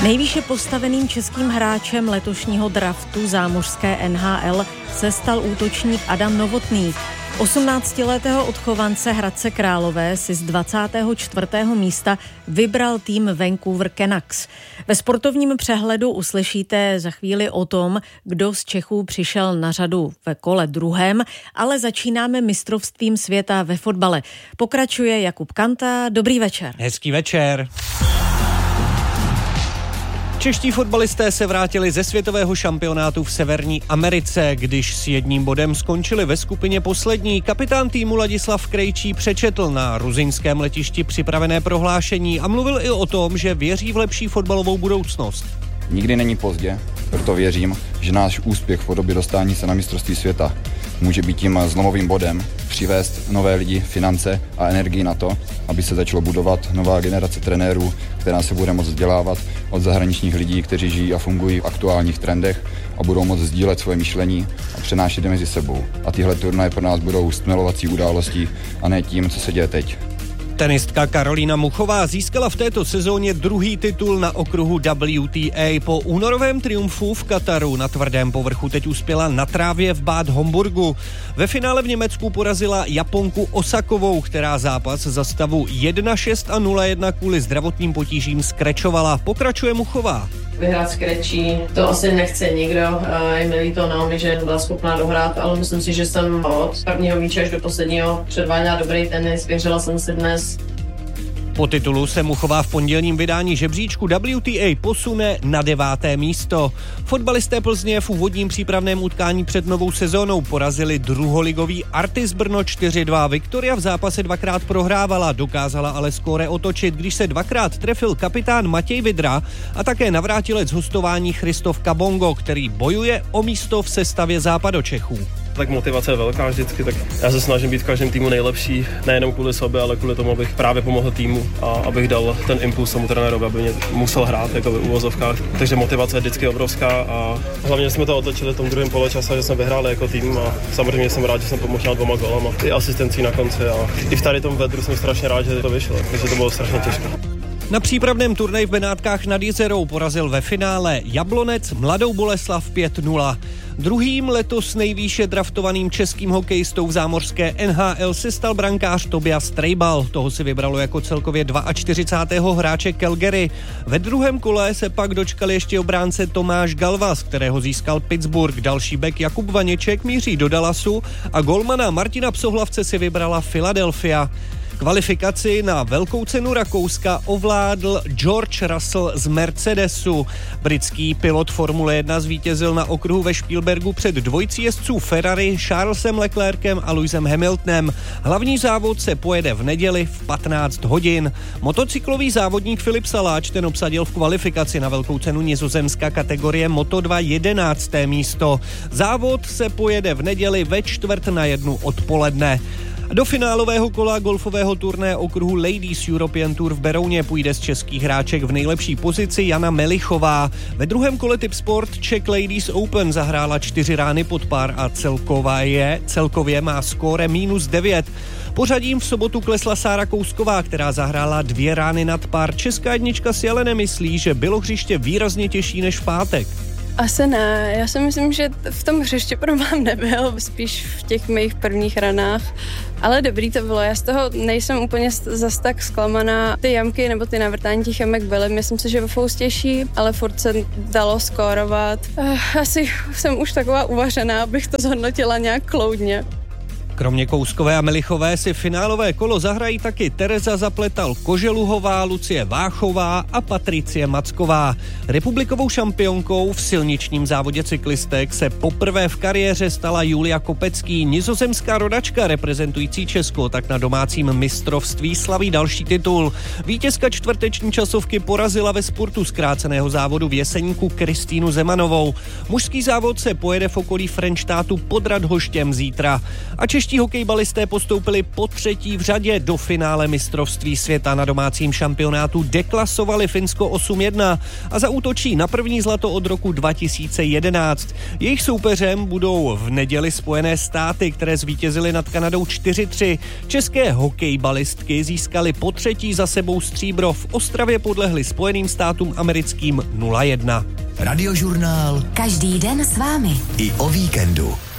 Nejvýše postaveným českým hráčem letošního draftu zámořské NHL se stal útočník Adam Novotný. 18letého odchovance Hradce Králové si z 24. místa vybral tým Vancouver Canucks. Ve sportovním přehledu uslyšíte za chvíli o tom, kdo z Čechů přišel na řadu ve kole druhém, ale začínáme mistrovstvím světa ve fotbale. Pokračuje Jakub Kanta. Dobrý večer. Hezký večer. Čeští fotbalisté se vrátili ze světového šampionátu v Severní Americe. Když s jedním bodem skončili ve skupině poslední, kapitán týmu Ladislav Krejčí přečetl na ruzyňském letišti připravené prohlášení a mluvil i o tom, že věří v lepší fotbalovou budoucnost. Nikdy není pozdě, proto věřím, že náš úspěch v podobě dostání se na mistrovství světa může být tím zlomovým bodem, přivést nové lidi, finance a energii na to, aby se začalo budovat nová generace trenérů, která se bude moct vzdělávat od zahraničních lidí, kteří žijí a fungují v aktuálních trendech a budou moct sdílet svoje myšlení a přenášet je mezi sebou. A tyhle turnaje pro nás budou stmelovací událostí a ne tím, co se děje teď. Tenistka Karolína Muchová získala v této sezóně druhý titul na okruhu WTA. Po únorovém triumfu v Kataru na tvrdém povrchu teď uspěla na trávě v Bad Homburgu. Ve finále v Německu porazila Japonku Osakovou, která zápas za stavu 1-6 a 0-1 kvůli zdravotním potížím skrečovala. Pokračuje Muchová. Vyhrát skrečí, to asi nechce nikdo, je mi líto Naomi, že byla schopná dohrát, ale myslím si, že jsem od prvního míče až do posledního předváděla dobrý tenis, věřila jsem si dnes. Po titulu se Muchová v pondělním vydání žebříčku WTA posune na 9. místo. Fotbalisté Plzně v úvodním přípravném utkání před novou sezónou porazili druholigový Artis Brno 4-2. Viktoria v zápase dvakrát prohrávala, dokázala ale skóre otočit, když se dvakrát trefil kapitán Matěj Vidra a také navrátilec hostování Christoph Kabongo, který bojuje o místo v sestavě Západočechů. Tak motivace je velká vždycky, tak já se snažím být v každém týmu nejlepší, nejenom kvůli sobě, ale kvůli tomu, abych právě pomohl týmu a abych dal ten impuls tomu trenérovi, aby mě musel hrát jako v uvozovkách. Takže motivace je vždycky obrovská a hlavně jsme to otočili v tom druhém poločase, že jsme vyhráli jako tým a samozřejmě jsem rád, že jsem pomohl 2 gólama i asistencí na konci a i v tady tom vedru jsem strašně rád, že to vyšlo, takže to bylo strašně těžké. Na přípravném turnaji v Benátkách nad Jizerou porazil ve finále Jablonec Mladou Boleslav 5-0. Druhým letos nejvýše draftovaným českým hokejistou v zámořské NHL se stal brankář Tobias Trejbal. Toho si vybralo jako celkově 42. hráče Calgary. Ve druhém kole se pak dočkal ještě obránce Tomáš Galvas, kterého získal Pittsburgh. Další bek Jakub Vaněček míří do Dallasu a golmana Martina Psohlavce si vybrala Philadelphia. Kvalifikaci na velkou cenu Rakouska ovládl George Russell z Mercedesu. Britský pilot Formule 1 zvítězil na okruhu ve Spielbergu před dvojicí jezdců Ferrari Charlesem Leclerkem a Lewisem Hamiltonem. Hlavní závod se pojede v neděli v 15 hodin. Motocyklový závodník Filip Saláč ten obsadil v kvalifikaci na velkou cenu Nizozemska kategorie Moto2 11. místo. Závod se pojede v neděli ve 12:45 odpoledne. Do finálového kola golfového turné okruhu Ladies European Tour v Berouně půjde z českých hráček v nejlepší pozici Jana Melichová. Ve druhém kole Tipsport Czech Ladies Open zahrála 4 rány pod pár a celkově má skóre -9. Pořadím v sobotu klesla Sára Kousková, která zahrála 2 rány nad pár. Česká jednička si ale nemyslí, že bylo hřiště výrazně těžší než v pátek. Asi ne, já si myslím, že v tom hřiště problém nebyl, spíš v těch mých prvních ranách, ale dobrý to bylo, já z toho nejsem úplně zas tak zklamaná. Ty jamky nebo ty navrtání těch jamek byly, myslím si, že ve foustější, ale furt se dalo skórovat. Asi jsem už taková uvařená, abych to zhodnotila nějak kloudně. Kromě Kouskové a Melichové si finálové kolo zahrají taky Tereza Zapletal-Koželuhová, Lucie Váchová a Patricie Macková. Republikovou šampionkou v silničním závodě cyklistek se poprvé v kariéře stala Julia Kopecký. Nizozemská rodačka reprezentující Česko tak na domácím mistrovství slaví další titul. Vítězka čtvrteční časovky porazila ve spurtu zkráceného závodu v Jeseníku Kristýnu Zemanovou. Mužský závod se pojede v okolí Frenštátu pod Radhoštěm zítra. A Čeští hokejbalisté postoupili po třetí v řadě do finále mistrovství světa. Na domácím šampionátu deklasovali Finsko 8-1 a zaútočí na první zlato od roku 2011. Jejich soupeřem budou v neděli Spojené státy, které zvítězily nad Kanadou 4-3. České hokejbalistky získaly po třetí za sebou stříbro. V Ostravě podlehly Spojeným státům americkým 0-1. Radiožurnál. Každý den s vámi. I o víkendu.